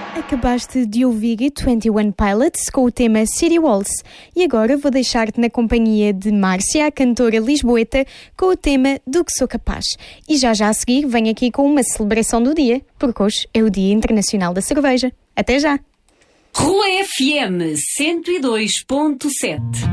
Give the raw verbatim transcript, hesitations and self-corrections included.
Acabaste de ouvir vinte e um Pilots com o tema City Walls e agora vou deixar-te na companhia de Márcia, a cantora lisboeta, com o tema Do Que Sou Capaz. E já já a seguir venho aqui com uma celebração do dia, porque hoje é o Dia Internacional da Cerveja. Até já! Rua F M cento e dois ponto sete.